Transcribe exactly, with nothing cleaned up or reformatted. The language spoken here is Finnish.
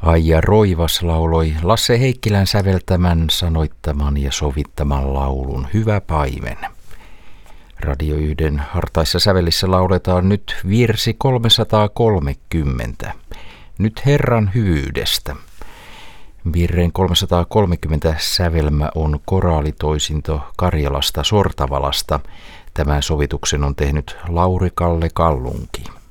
Aija Roivas lauloi Lasse Heikkilän säveltämän, sanoittaman ja sovittaman laulun Hyvä paimen. Radio yhden hartaissa sävelissä lauletaan nyt virsi kolmesataakolmekymmentä. Nyt Herran hyvyydestä. Virren kolmesataakolmekymmentä sävelmä on koraalitoisinto Karjalasta Sortavalasta. Tämän sovituksen on tehnyt Lauri Kalle Kallunki.